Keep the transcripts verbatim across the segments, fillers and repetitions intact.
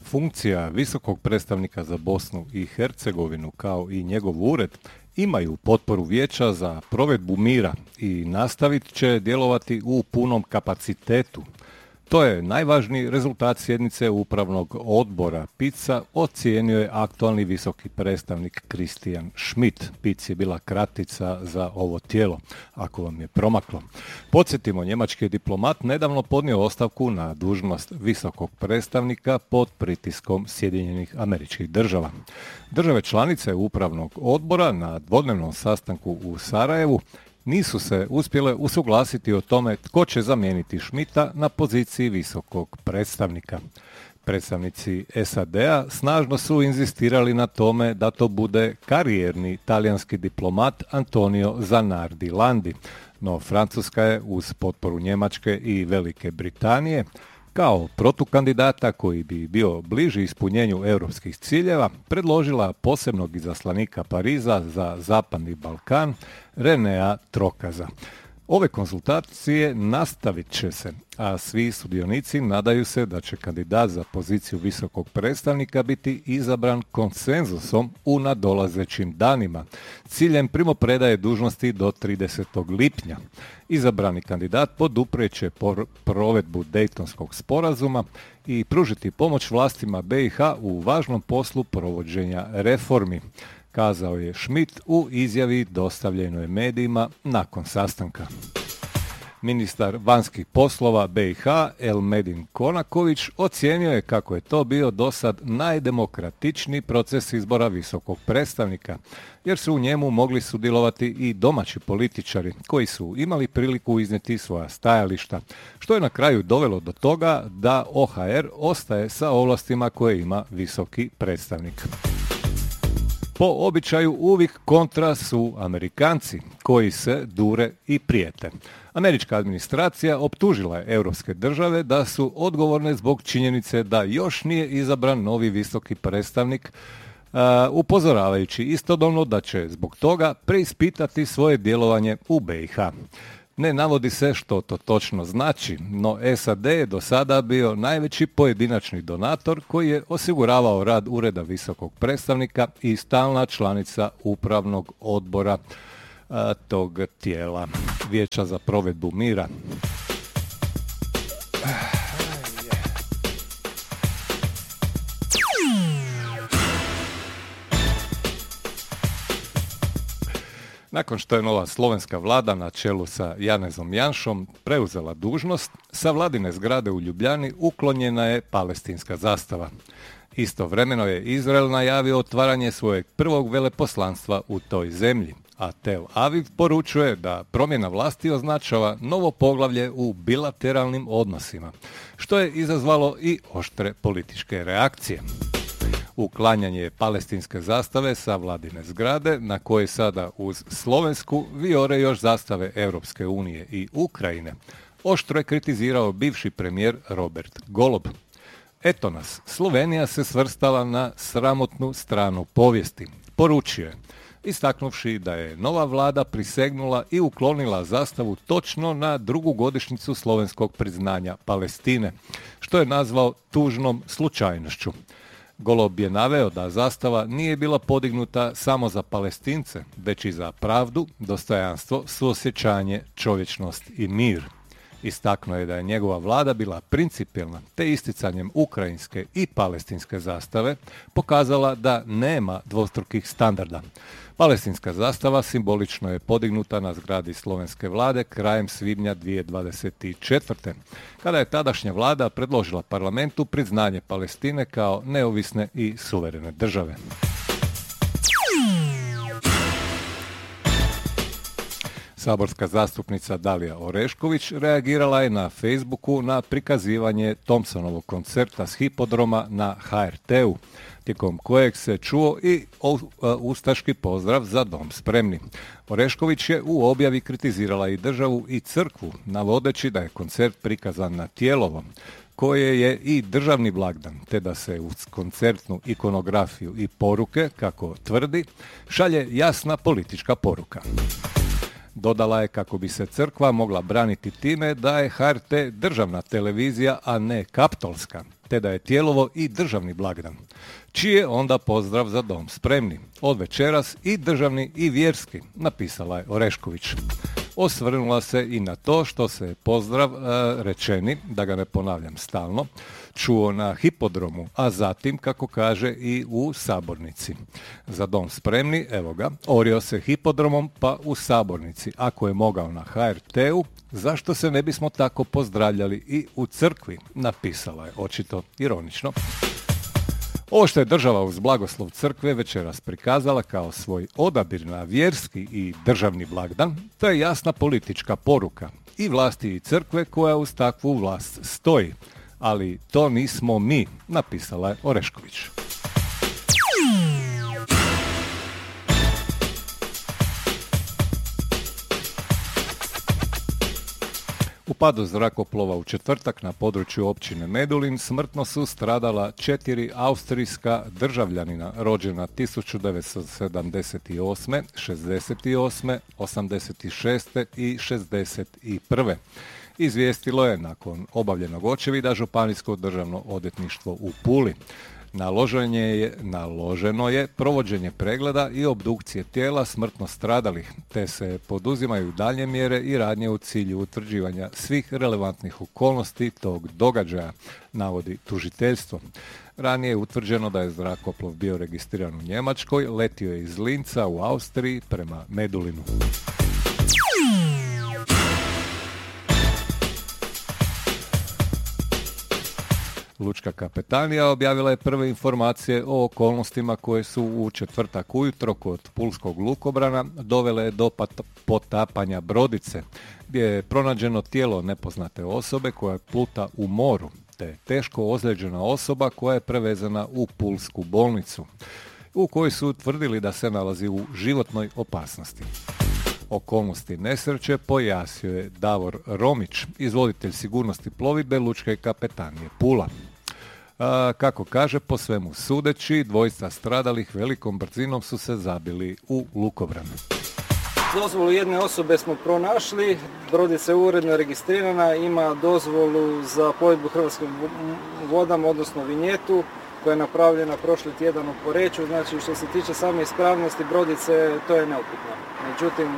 Funkcija visokog predstavnika za Bosnu i Hercegovinu kao i njegov ured imaju potporu Vijeća za provedbu mira i nastavit će djelovati u punom kapacitetu. To je najvažniji rezultat sjednice upravnog odbora P I C-a, ocijenio je aktualni visoki predstavnik Christian Schmidt. P I C je bila kratica za ovo tijelo, ako vam je promaklo. Podsjetimo, njemački je diplomat nedavno podnio ostavku na dužnost visokog predstavnika pod pritiskom Sjedinjenih Američkih Država. Države članice upravnog odbora na dvodnevnom sastanku u Sarajevu nisu se uspjele usuglasiti o tome tko će zamijeniti Schmidta na poziciji visokog predstavnika. Predstavnici S A D-a snažno su inzistirali na tome da to bude karijerni talijanski diplomat Antonio Zanardi Landi, no Francuska je uz potporu Njemačke i Velike Britanije kao protukandidata koji bi bio bliži ispunjenju europskih ciljeva predložila posebnog izaslanika Pariza za Zapadni Balkan Renea Trokaza. Ove konzultacije nastavit će se, a svi sudionici nadaju se da će kandidat za poziciju visokog predstavnika biti izabran konsenzusom u nadolazećim danima, ciljem primopredaje dužnosti do tridesetog lipnja. Izabrani kandidat poduprijeće provedbu Dejtonskog sporazuma i pružiti pomoć vlastima B i H u važnom poslu provođenja reformi, kazao je Schmidt u izjavi dostavljenoj medijima nakon sastanka. Ministar vanjskih poslova B i H Elmedin Konaković ocijenio je kako je to bio dosad najdemokratičniji proces izbora visokog predstavnika, jer su u njemu mogli sudjelovati i domaći političari koji su imali priliku iznijeti svoja stajališta, što je na kraju dovelo do toga da O H R ostaje sa ovlastima koje ima visoki predstavnik. Po običaju uvijek kontra su Amerikanci koji se dure i prijete. Američka administracija optužila je europske države da su odgovorne zbog činjenice da još nije izabran novi visoki predstavnik, uh, upozoravajući istodobno da će zbog toga preispitati svoje djelovanje u B i H. Ne navodi se što to točno znači, no S A D je do sada bio najveći pojedinačni donator koji je osiguravao rad Ureda visokog predstavnika i stalna članica upravnog odbora a, tog tijela, Vijeća za provedbu mira. Nakon što je nova slovenska vlada na čelu sa Janezom Janšom preuzela dužnost, sa vladine zgrade u Ljubljani uklonjena je palestinska zastava. Istovremeno je Izrael najavio otvaranje svojeg prvog veleposlanstva u toj zemlji, a Tel Aviv poručuje da promjena vlasti označava novo poglavlje u bilateralnim odnosima, što je izazvalo i oštre političke reakcije. Uklanjanje palestinske zastave sa vladine zgrade, na koje sada uz slovensku vijore još zastave Europske unije i Ukrajine, oštro je kritizirao bivši premijer Robert Golob. Eto nas, Slovenija se svrstala na sramotnu stranu povijesti, poručio je, istaknuvši da je nova vlada prisegnula i uklonila zastavu točno na drugu godišnjicu slovenskog priznanja Palestine, što je nazvao tužnom slučajnošću. Golob je naveo da zastava nije bila podignuta samo za Palestince, već i za pravdu, dostojanstvo, suosjećanje, čovječnost i mir. Istaknuo je da je njegova vlada bila principijelna, te isticanjem ukrajinske i palestinske zastave pokazala da nema dvostrukih standarda. Palestinska zastava simbolično je podignuta na zgradi slovenske vlade krajem svibnja dvije tisuće dvadeset četvrte. kada je tadašnja vlada predložila parlamentu priznanje Palestine kao neovisne i suverene države. Saborska zastupnica Dalija Orešković reagirala je na Facebooku na prikazivanje Thompsonovog koncerta s hipodroma na H R T-u, tijekom kojeg se čuo i ustaški pozdrav Za dom spremni. Orešković je u objavi kritizirala i državu i crkvu, navodeći da je koncert prikazan na Tijelovom, koje je i državni blagdan, te da se uz koncertnu ikonografiju i poruke, kako tvrdi, šalje jasna politička poruka. Dodala je kako bi se crkva mogla braniti time da je H R T državna televizija, a ne kaptolska, te da je Tijelovo i državni blagdan. Čiji je onda pozdrav za dom spremni. Od večeras i državni i vjerski, napisala je Orešković. Osvrnula se i na to što se pozdrav e, rečeni, da ga ne ponavljam stalno, čuo na hipodromu, a zatim, kako kaže, i u sabornici. Za dom spremni, evo ga, orio se hipodromom pa u sabornici. Ako je mogao na H R T-u, zašto se ne bismo tako pozdravljali i u crkvi, napisala je, očito ironično. Ovo što je država uz blagoslov crkve večeras prikazala kao svoj odabir na vjerski i državni blagdan, to je jasna politička poruka i vlasti i crkve koja uz takvu vlast stoji. Ali to nismo mi, napisala je Orešković. U padu zrakoplova u četvrtak na području općine Medulin smrtno su stradala četiri austrijska državljanina rođena tisuću devetsto sedamdeset osme, šezdeset osme, osamdeset šeste i šezdeset prve. Izvijestilo je nakon obavljenog očevida Županijsko državno odvjetništvo u Puli. Naloženje je, naloženo je provođenje pregleda i obdukcije tijela smrtno stradalih, te se poduzimaju dalje mjere i radnje u cilju utvrđivanja svih relevantnih okolnosti tog događaja, navodi tužiteljstvo. Ranije je utvrđeno da je zrakoplov bio registriran u Njemačkoj, letio je iz Linca u Austriji prema Medulinu. Lučka kapetanija objavila je prve informacije o okolnostima koje su u četvrtak ujutro kod pulskog lukobrana dovele do pat- potapanja brodice, gdje je pronađeno tijelo nepoznate osobe koja pluta u moru, te teško ozlijeđena osoba koja je prevezena u pulsku bolnicu, u kojoj su utvrdili da se nalazi u životnoj opasnosti. Okolnosti nesreće pojasnio je Davor Romić, izvoditelj sigurnosti plovidbe Lučke kapetanije Pula. A, kako kaže, po svemu sudeći, dvojica stradalih velikom brzinom su se zabili u lukobran. Dozvolu jedne osobe smo pronašli, brodica je uredno registrirana, ima dozvolu za plovidbu hrvatskim vodama, odnosno vinjetu, koja je napravljena prošli tjedan u Poreču. Znači, što se tiče same ispravnosti brodice, to je neupitno. Međutim,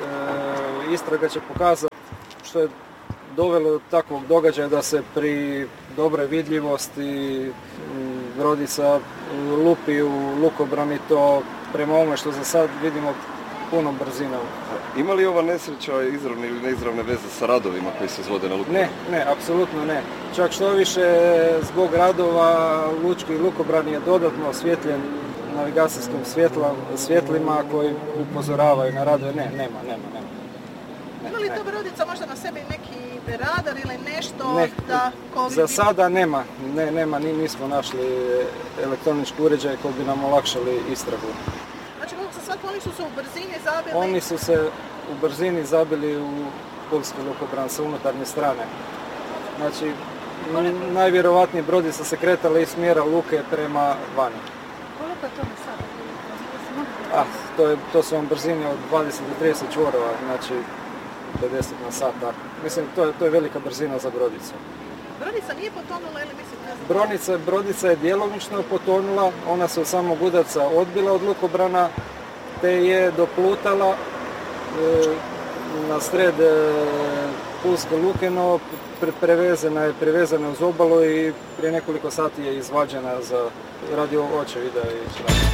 e, istraga će pokazati što je dovelo do takvog događaja da se pri dobroj vidljivosti brodica lupi u lukobran i to prema ovome što za sad vidimo punom brzinom. Ima li ova nesreća izravne ili neizravne veze sa radovima koji se izvode na lukobranu? Ne, ne, apsolutno ne. Čak što više, zbog radova lučki lukobran je dodatno osvjetljen navigacijskim svjetla, svjetlima koji upozoravaju na radove. Ne, nema, nema, nema. Ne, Ima li ne. to brodica možda na sebi neki radar ili nešto Ne, da... ko za bi- sada nema, ne, nema, ni nismo našli elektronički uređaj koji bi nam olakšali istragu. Znači, kako sam shvatila, oni su se u brzini zabili... Oni su se u brzini zabili u pulski lukobran sa unutarnje strane. Znači, n- najvjerovatnije brodica se kretala iz smjera luke prema vani. Koliko je to na sada? A, to, je, to su vam brzine od dvadeset do trideset čvorova, znači pedeset na sat. Tako. Mislim, to je, to je velika brzina za brodicu. Brodica nije potonula ili mislim, ne znam... Brodica, brodica je djelomično potonula, ona se od samog udarca odbila od lukobrana, te je doplutala e, na sred e, pulske luke, no pre, prevezena je prevezena uz obalu i prije nekoliko sati je izvađena za radi očevida i črana.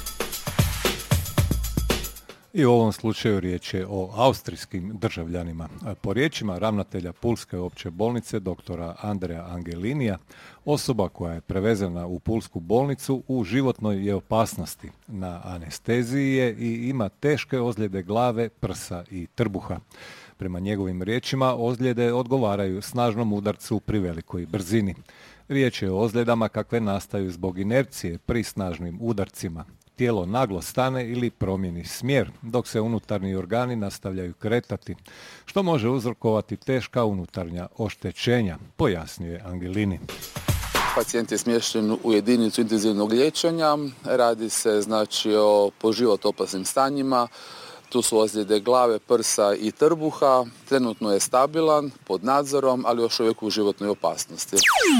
I u ovom slučaju riječ je o austrijskim državljanima. Po riječima ravnatelja Pulske opće bolnice doktora Andreja Angelinija, osoba koja je prevezena u Pulsku bolnicu u životnoj je opasnosti. Na anesteziji je i ima teške ozljede glave, prsa i trbuha. Prema njegovim riječima, ozljede odgovaraju snažnom udarcu pri velikoj brzini. Riječ je o ozljedama kakve nastaju zbog inercije pri snažnim udarcima. Tijelo naglo stane ili promijeni smjer, dok se unutarnji organi nastavljaju kretati, što može uzrokovati teška unutarnja oštećenja, pojasnjuje Angelini. Pacijent je smješten u jedinicu intenzivnog liječenja, radi se znači o po život opasnim stanjima, Tu su ozljede glave, prsa i trbuha. Trenutno je stabilan, pod nadzorom, ali još uvijek u životnoj opasnosti.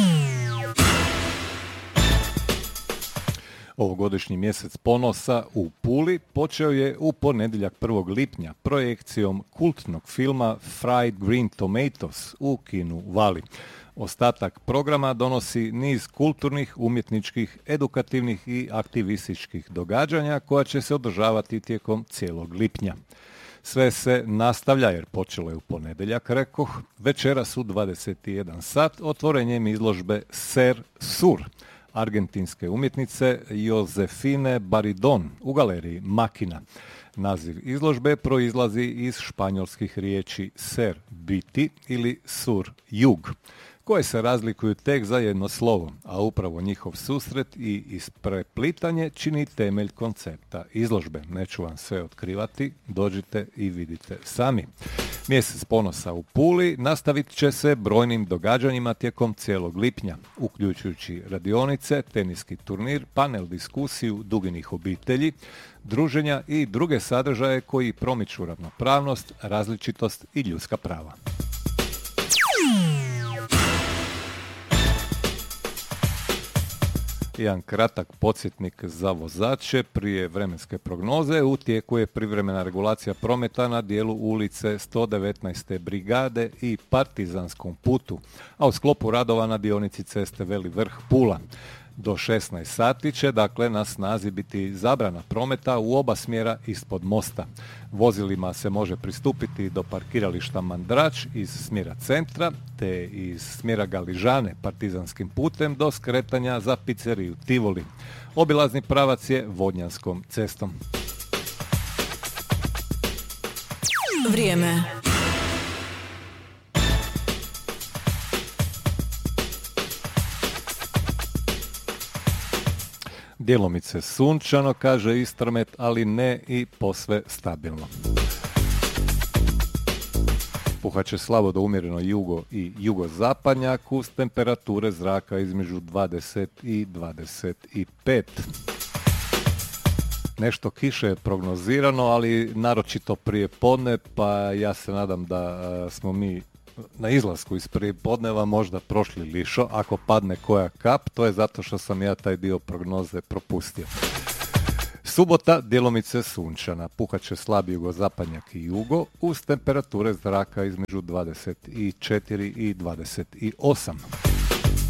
Ovogodišnji mjesec ponosa u Puli počeo je u ponedjeljak prvog lipnja projekcijom kultnog filma Fried Green Tomatoes u kinu Vali. Ostatak programa donosi niz kulturnih, umjetničkih, edukativnih i aktivističkih događanja koja će se održavati tijekom cijelog lipnja. Sve se nastavlja jer počelo je u ponedjeljak, rekoh, večeras u dvadeset jedan sat otvorenjem izložbe Ser Sur argentinske umjetnice Josefine Baridon u galeriji Makina. Naziv izložbe proizlazi iz španjolskih riječi ser biti ili sur jug, koje se razlikuju tek za jedno slovo, a upravo njihov susret i ispreplitanje čini temelj koncepta izložbe. Neću vam sve otkrivati, dođite i vidite sami. Mjesec ponosa u Puli nastavit će se brojnim događanjima tijekom cijelog lipnja, uključujući radionice, teniski turnir, panel diskusiju duginih obitelji, druženja i druge sadržaje koji promiču ravnopravnost, različitost i ljudska prava. Jedan kratak podsjetnik za vozače prije vremenske prognoze. U tijeku je privremena regulacija prometa na dijelu ulice sto devetnaeste brigade i Partizanskom putu, a u sklopu radova na dionici ceste Veli Vrh Pula. Do šesnaest sati će dakle na snazi biti zabrana prometa u oba smjera ispod mosta. Vozilima se može pristupiti do parkirališta Mandrač iz smjera centra te iz smjera Galižane Partizanskim putem do skretanja za pizzeriju Tivoli. Obilazni pravac je Vodnjanskom cestom. Vrijeme. Djelomice sunčano, kaže Istromet, ali ne i posve stabilno. Puhat će slabo do umjereno jugo i jugozapadnjak uz temperature zraka između dvadeset i dvadeset pet. Nešto kiše je prognozirano, ali naročito prije podne, pa ja se nadam da a, smo mi na izlasku iz prijepodneva možda prošli lišo. Ako padne koja kap, to je zato što sam ja taj dio prognoze propustio. Subota, djelomice sunčana, puhat će slabi jugozapadnjak i jugo uz temperature zraka između dvadeset četiri i dvadeset osam.